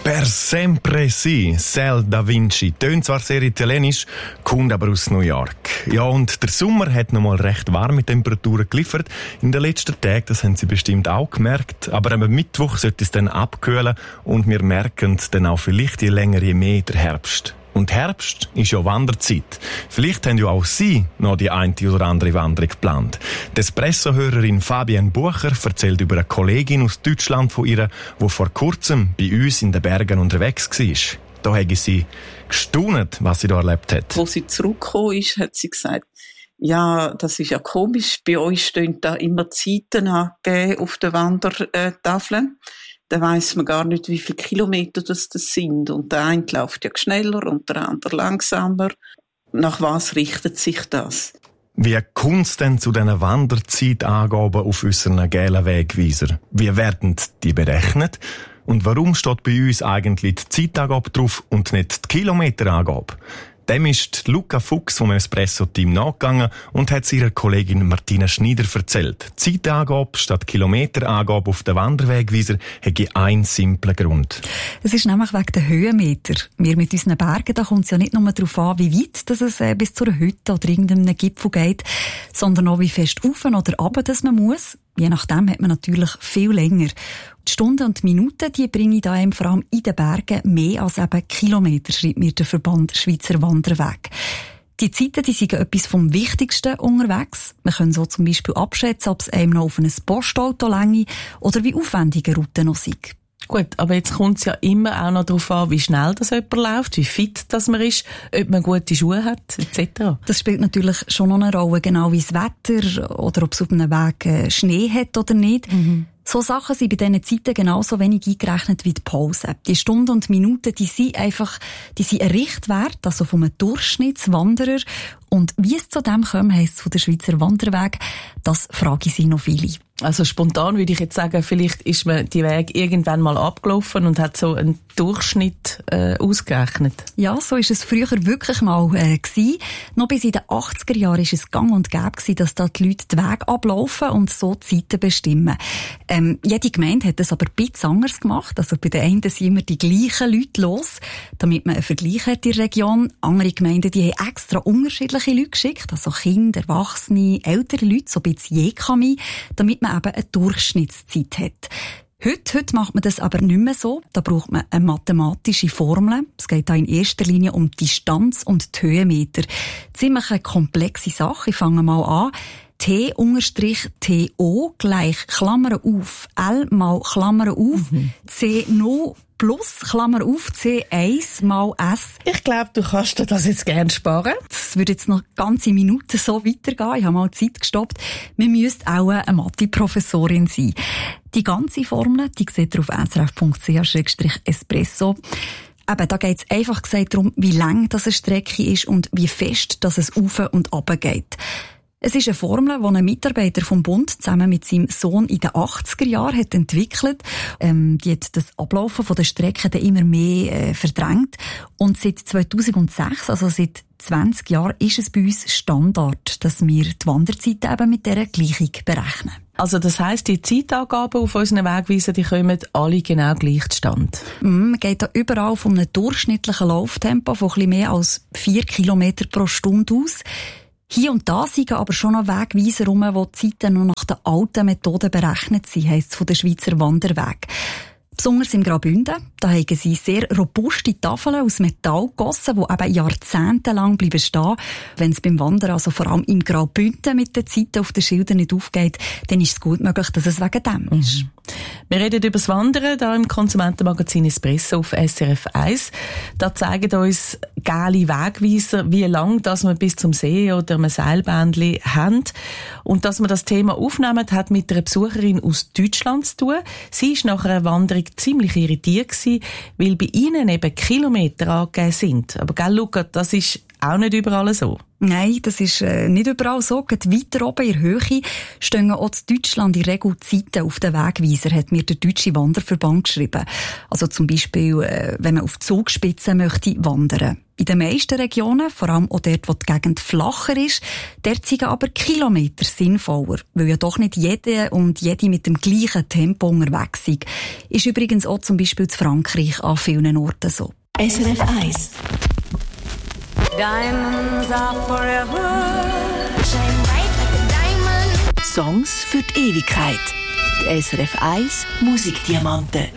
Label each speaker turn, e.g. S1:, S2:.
S1: Per sempre sì, Cel da Vinci. Tönt zwar sehr italienisch, kommt aber aus New York. Ja, und der Sommer hat noch mal recht warme Temperaturen geliefert. In den letzten Tagen, das haben Sie bestimmt auch gemerkt. Aber am Mittwoch sollte es dann abkühlen und wir merken dann auch vielleicht je länger, je mehr der Herbst. Und Herbst ist ja Wanderzeit. Vielleicht haben ja auch Sie noch die eine oder andere Wanderung geplant. Die Espresso-Hörerin Fabienne Bucher erzählt über eine Kollegin aus Deutschland von ihr, die vor kurzem bei uns in den Bergen unterwegs war. Da habe sie gestaunt, was sie da erlebt hat.
S2: Als sie zurückgekommen ist, hat sie gesagt, ja, das ist ja komisch, bei euch stehen da immer Zeiten angegeben auf den Wandertafeln. Dann weiss man gar nicht, wie viele Kilometer das sind. Und der eine läuft ja schneller und der andere langsamer. Nach was richtet sich das?
S1: Wie kommt es denn zu diesen Wanderzeitangaben auf unseren gelben Wegweiser? Wie werden die berechnet? Und warum steht bei uns eigentlich die Zeitangabe drauf und nicht die Kilometerangabe? Dem ist Luca Fuchs vom Espresso-Team nachgegangen und hat es ihrer Kollegin Martina Schneider erzählt. Zeitangabe statt Kilometerangabe auf den Wanderwegweiser hätte einen simplen Grund.
S3: Es ist nämlich wegen der Höhenmeter. Wir mit unseren Bergen, da kommt es ja nicht nur darauf an, wie weit dass es bis zu einer Hütte oder irgendeinem Gipfel geht, sondern auch, wie fest rauf oder runter dass man muss. Je nachdem hat man natürlich viel länger. Die Stunden und die Minuten, die bringe ich da einem vor allem in den Bergen mehr als eben Kilometer, schreibt mir der Verband Schweizer Wanderweg. Die Zeiten, die sind etwas vom Wichtigsten unterwegs. Man kann so zum Beispiel abschätzen, ob es einem noch auf ein Postauto länge oder wie aufwendig eine Route noch sind.
S4: Gut, aber jetzt kommt es ja immer auch noch darauf an, wie schnell das jemand läuft, wie fit das man ist, ob man gute Schuhe hat, etc.
S3: Das spielt natürlich schon noch eine Rolle, genau wie das Wetter oder ob es auf einem Weg Schnee hat oder nicht. So Sachen sind bei diesen Zeiten genauso wenig eingerechnet wie die Pause. Die Stunden und Minuten, die sind ein Richtwert, also vom Durchschnittswanderer. Und wie es zu dem kommt, heisst es von der Schweizer Wanderweg, das fragen sie noch viele.
S4: Also spontan würde ich jetzt sagen, vielleicht ist man die Weg irgendwann mal abgelaufen und hat so einen Durchschnitt ausgerechnet.
S3: Ja, so ist es früher wirklich mal gewesen. Noch bis in den 80er Jahren war es gang und gäbe gewesen, dass da die Leute den Weg ablaufen und so die Zeiten bestimmen. Jede Gemeinde hat das aber ein bisschen anders gemacht. Also bei den einen sind immer die gleichen Leute los, damit man einen Vergleich hat in der Region. Andere Gemeinden, die haben extra unterschiedliche Leute geschickt, also Kinder, Erwachsene, ältere Leute, so ein bisschen Jekami, damit man eben eine Durchschnittszeit hat. Heute macht man das aber nicht mehr so. Da braucht man eine mathematische Formel. Es geht da in erster Linie um die Distanz und die Höhenmeter. Ziemlich eine komplexe Sache. Ich fange mal an. T_TO gleich Klammer auf L mal Klammer auf C0 plus Klammer auf C1 mal S.
S4: Ich glaube, du kannst dir das jetzt gerne sparen.
S3: Das würde jetzt noch ganze Minuten so weitergehen. Ich habe mal Zeit gestoppt. Man müsste auch eine Mathe-Professorin sein. Die ganze Formel, die seht ihr auf srf.ch/espresso. Eben, da geht es einfach gesagt darum, wie lang das eine Strecke ist und wie fest dass es rauf und runter geht. Es ist eine Formel, die ein Mitarbeiter vom Bund zusammen mit seinem Sohn in den 80er Jahren hat entwickelt. Die hat das Ablaufen der Strecken dann immer mehr verdrängt. Und seit 2006, also seit 20 Jahren, ist es bei uns Standard, dass wir die Wanderzeiten eben mit dieser Gleichung berechnen.
S4: Also das heisst, die Zeitangaben auf unseren Wegweisen, die kommen alle genau gleich zustande?
S3: Man geht da überall von einem durchschnittlichen Lauftempo von ein bisschen mehr als 4 Kilometer pro Stunde aus. Hier und da sind aber schon noch Wegweiser rum, wo die Zeiten noch nach den alten Methoden berechnet sind, heisst es von der Schweizer Wanderweg. Besonders im Graubünden, da haben sie sehr robuste Tafeln aus Metall gegossen, die eben jahrzehntelang bleiben stehen. Wenn es beim Wandern, also vor allem im Graubünden, mit den Zeiten auf den Schildern nicht aufgeht, dann ist es gut möglich, dass es wegen dem ist.
S4: Wir reden über das Wandern hier im Konsumentenmagazin Espresso auf SRF 1. Da zeigen uns geile Wegweiser, wie lang dass wir bis zum See oder einem Seilbändli haben. Und dass wir das Thema aufnehmen, hat mit einer Besucherin aus Deutschland zu tun. Sie ist nach einer Wanderung ziemlich irritiert gewesen, weil bei ihnen eben Kilometer angegeben sind. Aber gell, Luca, das ist auch nicht überall so.
S3: Nein, das ist nicht überall so. Gerade weiter oben in der Höhe stehen auch in Deutschland in der Regel Zeiten auf den Wegweiser, hat mir der Deutsche Wanderverband geschrieben. Also zum Beispiel, wenn man auf die Zugspitze möchte wandern. In den meisten Regionen, vor allem auch dort, wo die Gegend flacher ist, dort sind aber Kilometer sinnvoller, weil ja doch nicht jede und jede mit dem gleichen Tempo unterwegs sind. Ist übrigens auch zum Beispiel in Frankreich an vielen Orten so.
S5: SRF 1.
S6: Diamonds are forever. Shine bright like a diamond.
S5: Songs für die Ewigkeit. Die SRF 1 Musikdiamanten.